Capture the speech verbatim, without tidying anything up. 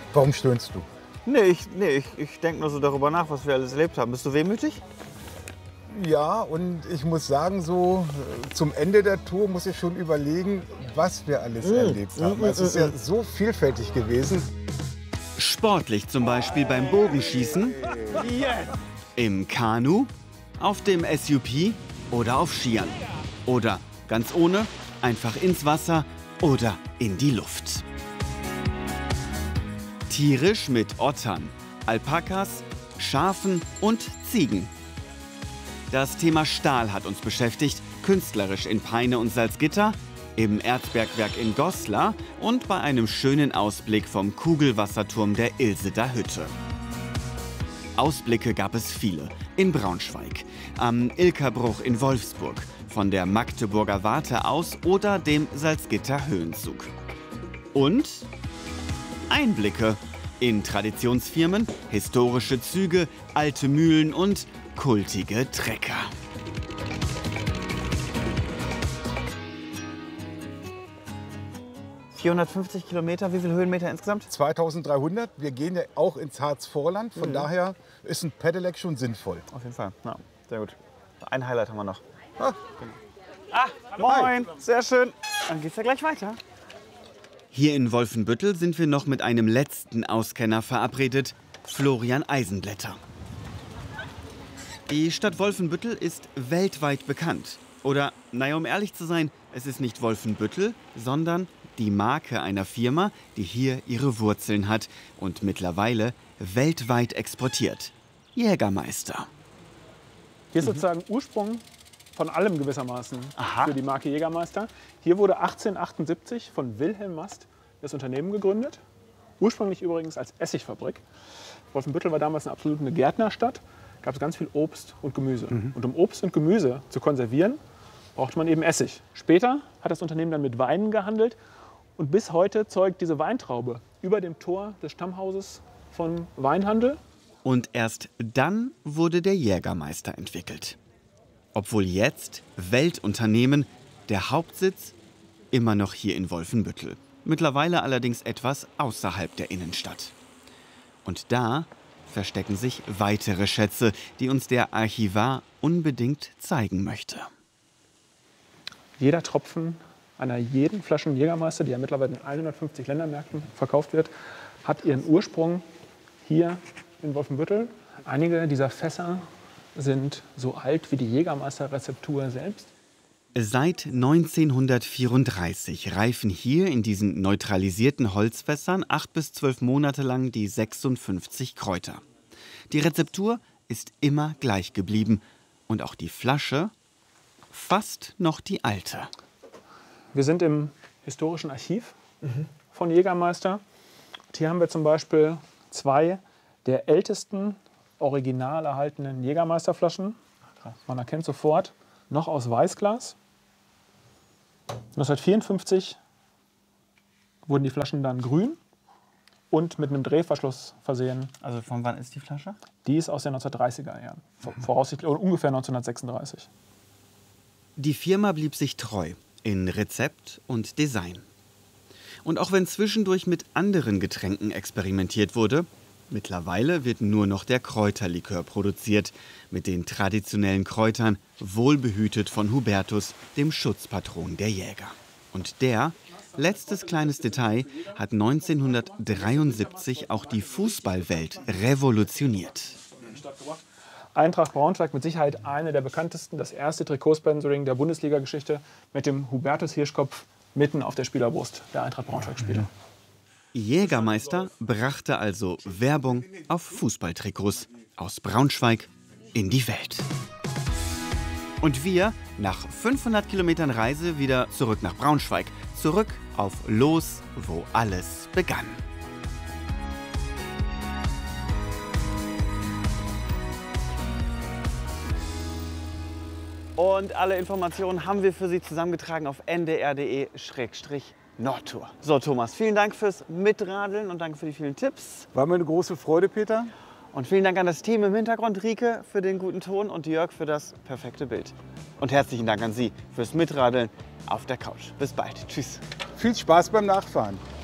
Warum stöhnst du? Nee, ich, nee, ich, ich denke nur so darüber nach, was wir alles erlebt haben. Bist du wehmütig? Ja, und ich muss sagen, so äh, zum Ende der Tour muss ich schon überlegen, was wir alles Mm, erlebt haben. mm, Es ist mm, ja mm. so vielfältig gewesen. Sportlich zum Beispiel beim Bogenschießen, im Kanu, auf dem S U P oder auf Skiern. Oder ganz ohne, einfach ins Wasser oder in die Luft. Tierisch mit Ottern, Alpakas, Schafen und Ziegen. Das Thema Stahl hat uns beschäftigt, künstlerisch in Peine und Salzgitter, im Erzbergwerk in Goslar und bei einem schönen Ausblick vom Kugelwasserturm der Ilseder Hütte. Ausblicke gab es viele. In Braunschweig, am Ilkerbruch in Wolfsburg, von der Magdeburger Warte aus oder dem Salzgitter Höhenzug. Und Einblicke in Traditionsfirmen, historische Züge, alte Mühlen und kultige Trecker. vierhundertfünfzig Kilometer, wie viele Höhenmeter insgesamt? zweitausenddreihundert, wir gehen ja auch ins Harzvorland, von Mhm. daher ist ein Pedelec schon sinnvoll. Auf jeden Fall, ja, sehr gut. Ein Highlight haben wir noch. Ah, Ah, moin, sehr schön. Dann geht's ja gleich weiter. Hier in Wolfenbüttel sind wir noch mit einem letzten Auskenner verabredet, Florian Eisenblätter. Die Stadt Wolfenbüttel ist weltweit bekannt. Oder, naja, um ehrlich zu sein, es ist nicht Wolfenbüttel, sondern die Marke einer Firma, die hier ihre Wurzeln hat und mittlerweile weltweit exportiert. Jägermeister. Hier ist sozusagen Ursprung von allem gewissermaßen Aha. für die Marke Jägermeister. Hier wurde achtzehnhundertachtundsiebzig von Wilhelm Mast das Unternehmen gegründet. Ursprünglich übrigens als Essigfabrik. Wolfenbüttel war damals eine absolute Gärtnerstadt. Gab es ganz viel Obst und Gemüse. Mhm. Und um Obst und Gemüse zu konservieren, brauchte man eben Essig. Später hat das Unternehmen dann mit Weinen gehandelt. Und bis heute zeugt diese Weintraube über dem Tor des Stammhauses von Weinhandel. Und erst dann wurde der Jägermeister entwickelt. Obwohl jetzt Weltunternehmen, der Hauptsitz immer noch hier in Wolfenbüttel. Mittlerweile allerdings etwas außerhalb der Innenstadt. Und da verstecken sich weitere Schätze, die uns der Archivar unbedingt zeigen möchte. Jeder Tropfen einer jeden Flasche Jägermeister, die ja mittlerweile in hundertfünfzig Ländermärkten verkauft wird, hat ihren Ursprung hier in Wolfenbüttel. Einige dieser Fässer sind so alt wie die Jägermeister-Rezeptur selbst. Seit neunzehnhundertvierunddreißig reifen hier in diesen neutralisierten Holzfässern acht bis zwölf Monate lang die sechsundfünfzig Kräuter. Die Rezeptur ist immer gleich geblieben und auch die Flasche fast noch die alte. Wir sind im historischen Archiv von Jägermeister. Und hier haben wir zum Beispiel zwei der ältesten original erhaltenen Jägermeisterflaschen. Man erkennt sofort, noch aus Weißglas. neunzehnhundertvierundfünfzig wurden die Flaschen dann grün und mit einem Drehverschluss versehen. Also von wann ist die Flasche? Die ist aus den neunzehnhundertdreißiger Jahren, voraussichtlich oder ungefähr neunzehnhundertsechsunddreißig. Die Firma blieb sich treu in Rezept und Design. Und auch wenn zwischendurch mit anderen Getränken experimentiert wurde, mittlerweile wird nur noch der Kräuterlikör produziert, mit den traditionellen Kräutern, wohlbehütet von Hubertus, dem Schutzpatron der Jäger. Und der, letztes kleines Detail, hat neunzehnhundertdreiundsiebzig auch die Fußballwelt revolutioniert. Eintracht Braunschweig mit Sicherheit eine der bekanntesten, das erste Trikotsponsoring der Bundesliga-Geschichte mit dem Hubertus-Hirschkopf mitten auf der Spielerbrust der Eintracht Braunschweig-Spieler. Jägermeister brachte also Werbung auf Fußballtrikots aus Braunschweig in die Welt. Und wir, nach fünfhundert Kilometern Reise, wieder zurück nach Braunschweig. Zurück auf Los, wo alles begann. Und alle Informationen haben wir für Sie zusammengetragen auf n d r punkt d e Schrägstrich Nordtour. So, Thomas, vielen Dank fürs Mitradeln und danke für die vielen Tipps. War mir eine große Freude, Peter. Und vielen Dank an das Team im Hintergrund, Rike für den guten Ton und Jörg für das perfekte Bild. Und herzlichen Dank an Sie fürs Mitradeln auf der Couch. Bis bald. Tschüss. Viel Spaß beim Nachfahren.